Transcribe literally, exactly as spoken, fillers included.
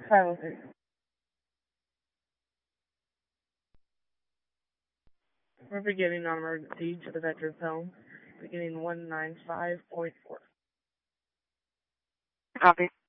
five oh three. We're beginning non-emergency to the veteran's home, beginning one nine five point four. Copy.